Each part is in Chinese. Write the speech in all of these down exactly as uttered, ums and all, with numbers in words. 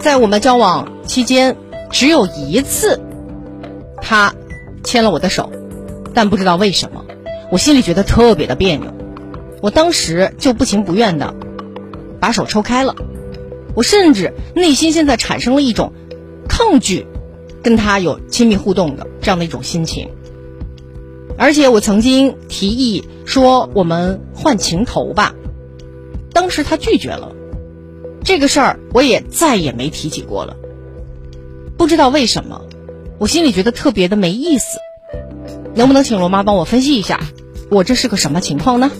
在我们交往期间只有一次他牵了我的手，但不知道为什么我心里觉得特别的别扭，我当时就不情不愿的把手抽开了，我甚至内心现在产生了一种抗拒跟他有亲密互动的这样的一种心情。而且我曾经提议说我们换情头吧，当时他拒绝了，这个事儿我也再也没提起过了。不知道为什么我心里觉得特别的没意思，能不能请罗妈帮我分析一下我这是个什么情况呢？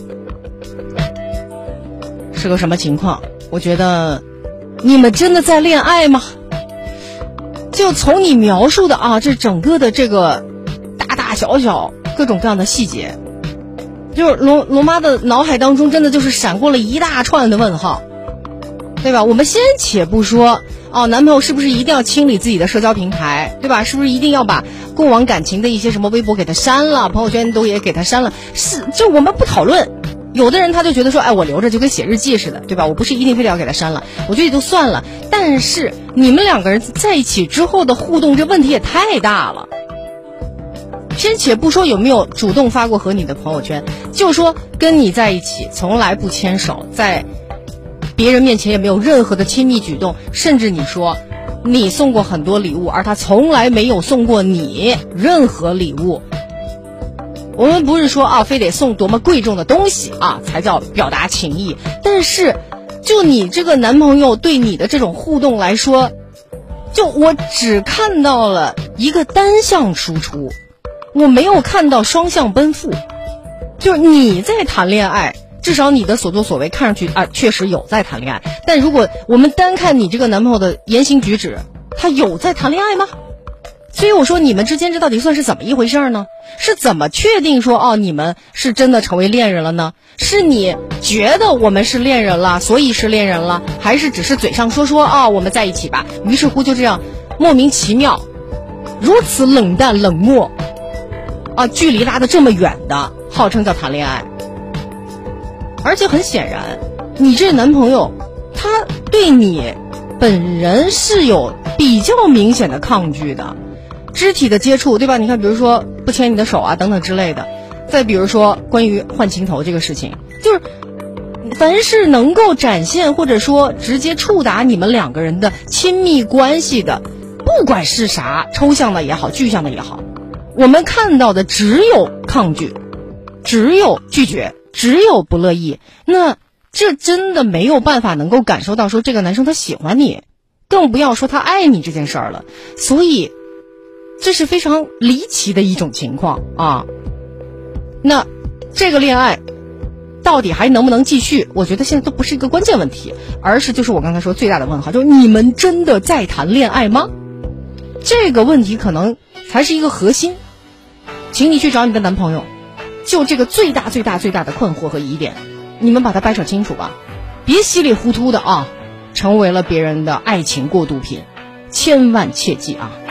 是个什么情况？我觉得你们真的在恋爱吗？就从你描述的啊，这整个的这个大大小小各种各样的细节，就是罗罗妈的脑海当中真的就是闪过了一大串的问号，对吧？我们先且不说哦，男朋友是不是一定要清理自己的社交平台，对吧？是不是一定要把过往感情的一些什么微博给他删了，朋友圈都也给他删了？是，就我们不讨论。有的人他就觉得说，哎，我留着就跟写日记似的，对吧？我不是一定非得要给他删了，我觉得也就算了。但是你们两个人在一起之后的互动，这问题也太大了。先且不说有没有主动发过和你的朋友圈，就说跟你在一起从来不牵手，在别人面前也没有任何的亲密举动，甚至你说你送过很多礼物，而他从来没有送过你任何礼物。我们不是说啊，非得送多么贵重的东西啊才叫表达情谊，但是就你这个男朋友对你的这种互动来说，就我只看到了一个单向输出，我没有看到双向奔赴。就是你在谈恋爱，至少你的所作所为看上去啊确实有在谈恋爱，但如果我们单看你这个男朋友的言行举止，他有在谈恋爱吗？所以我说你们之间这到底算是怎么一回事呢？是怎么确定说哦你们是真的成为恋人了呢？是你觉得我们是恋人了，所以是恋人了，还是只是嘴上说说啊、哦、我们在一起吧，于是乎就这样莫名其妙如此冷淡冷漠啊，距离拉得这么远的号称叫谈恋爱。而且很显然你这男朋友他对你本人是有比较明显的抗拒的，肢体的接触，对吧？你看比如说不牵你的手啊等等之类的，再比如说关于换情头这个事情，就是凡是能够展现或者说直接触达你们两个人的亲密关系的，不管是啥抽象的也好具象的也好，我们看到的只有抗拒，只有拒绝，只有不乐意。那这真的没有办法能够感受到说这个男生他喜欢你，更不要说他爱你这件事儿了。所以这是非常离奇的一种情况啊。那这个恋爱到底还能不能继续，我觉得现在都不是一个关键问题，而是就是我刚才说最大的问号，就是你们真的在谈恋爱吗？这个问题可能才是一个核心。请你去找你的男朋友，就这个最大最大最大的困惑和疑点，你们把它掰扯清楚吧，别稀里糊涂的啊成为了别人的爱情过渡品，千万切记啊。